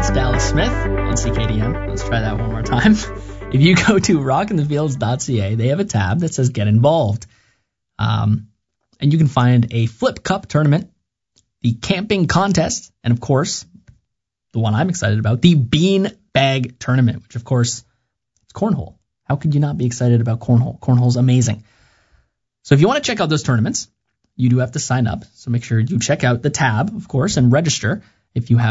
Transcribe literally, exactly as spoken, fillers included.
It's Dallas Smith on C K D M. Let's try that one more time. If you go to rockin the fields dot c a, they have a tab that says Get Involved. Um, and you can find a Flip Cup tournament, the camping contest, and of course, the one I'm excited about, the Bean Bag Tournament, which of course, it's cornhole. How could you not be excited about cornhole? Cornhole's amazing. So if you want to check out those tournaments, you do have to sign up. So make sure you check out the tab, of course, and register if you have